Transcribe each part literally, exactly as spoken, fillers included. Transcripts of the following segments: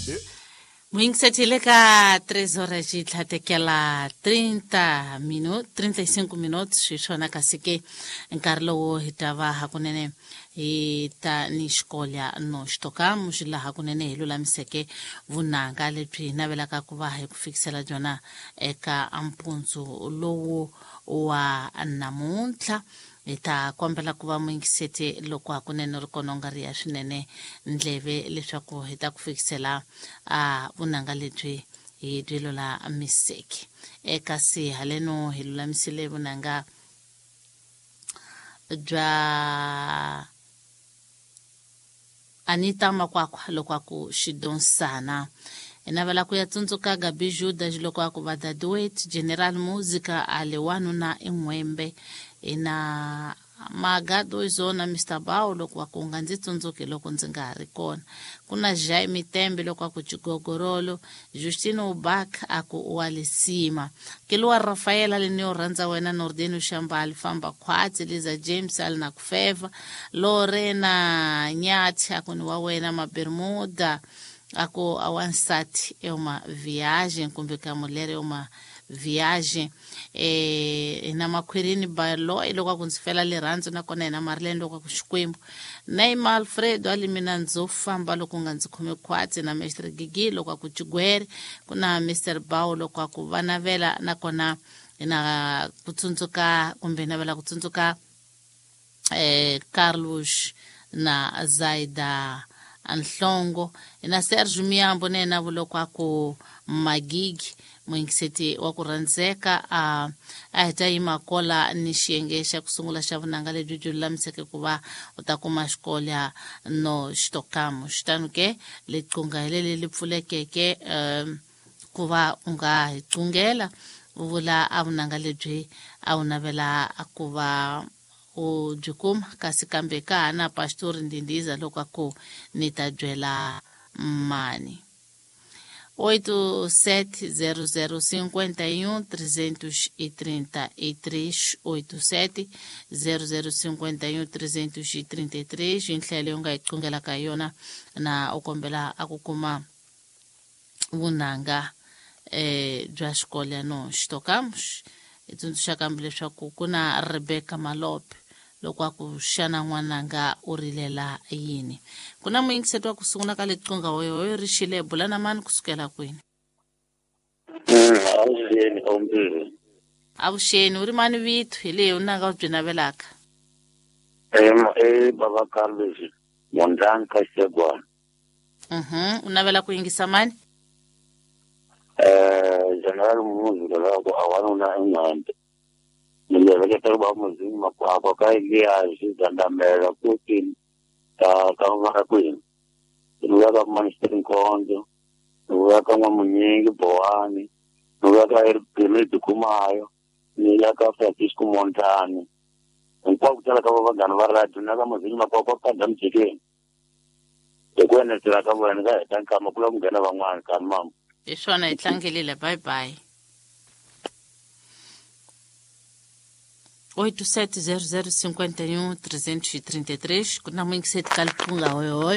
Moingsetile ka tres horas di tlhatekela treinta minutos, trinta y cinco minutos shishona kasike enkarlo wo hitava hakunene ita ni xikola no xitoka muxila hakunene hilula miseke vunanga lebyi navelaka ku va hi ku fikisela byona eka ampunzu lowu wa namuntlha ita kombela ku va moingisete loko hakunene ri kononga riya swinene ndleve leswaku hi ta ku fikisela a vunanga lebyi hi dwilola miseke eka si haleno hi lulamisile vunanga bya Anita Makwakwa loko aku xidonsana enavela ku ya tsundzuka Gabi Juda loko aku vada duet General Musica alewanu na enwembe ina magado izona Mister Bao loko akunga ndzi tsundzuke loko ndzi nga ri kona kuna Jaime Tembe loko aku Chigogorolo Justino Ubak aku Walisima Kilwa Rafaela lenio ranza wena Nordino Shambali famba kwatsi Liza James al na kufeva Lorena Nyati aku ni wawena mabermuda aku awansati uma viagem kumbe kamulere uma viagem eh ina makwirini balo iloko akunzifela liranzo nakona ina Marlene loko kuxikwembu Neymar Alfredo alimina nzofamba loko nganzi khome kwatsi na Mestre Gigi loko akuchigwere kuna Mister Bao loko akuvanavela nakona ina kutsundzuka kumbe navela kutsundzuka eh Carlos na Zaida Anhlongo ina Serge Miyambo nena vuloko aku Magigi moingiseti wa kuranzeka a ahita imakola ni xiyengesha kusungula xa vunanga lebyi byi lulamiseke ku va u ta kuma xikola no xitokamo xitanuke liqunga helele li pfulekeke um, ku va u nga hi qungela u vula a vunanga lebyi a wu navela ku va u byi kuma kasi kambe ka hana pastor Ndindiza loko aku ni ta byela mani oito sete zero zero cinquenta e um trezentos e trinta e três oito sete zero zero cinquenta e um trezentos e trinta e três inhlelo unga iqungela ka yona na ukombela akukuma vunanga eh bya xikola no xitokamos itsundzuxa kambe leswaku kuna Rebecca Malope loko aku xana n'wananga u rilela yini kuna moyingiseti wa kusungula ka liqunga hoyo ri xile bulana mani kusukela kwini avuxeni ombiri avuxeni uri mani vitu hi leyi u nanga u byi navelaka em e baba Carlos Mondlanka Xegwana mhm u navela ku yingisa mani eh General Musica loko awanuna enwembe nileveketa ba muzingi makwakwa ka ilia xidandamela kuti ta ka ngara kwini nuya ka Minister Nkondo nuya ka Munyingi Bohani nuya ka Erpile Dukumayo nuya ka Francisco Montani hinkwavo tala ka vavangani va radio na ka muzingi makwakwa ka damjike ekwene tira ka vona ka heta nkama kula ku nghena van'wana ka mama hi swona hi tlangelile bye bye oito sete zero zero cinquenta e um trezentos e trinta e três kuna moingiseti ka liqunga hoyo hoyo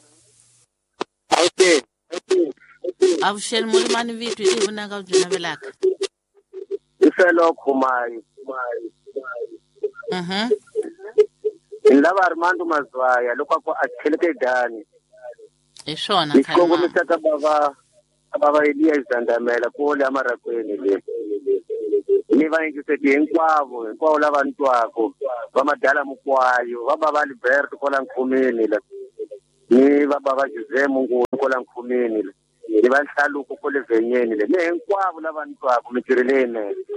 okay avuxeni muri mani vitu hi leyi u nanga u byi navelaka iselo Khumai mhm indaba Armando Mazwaya loko aku acheleke dani hi swona ikongo misaka baba baba Elias Zandamela ko le amarakweni le ni va yingiseti hinkwavo hinkwavo lava ntwako va madala mukwayo va baba Albert ko la Nkhumeni la ni va baba Jose Munguni ko la Nkhumeni la ni va Nhlaluko ko le Venyeni le ni hinkwavo lava ntwako mitireleni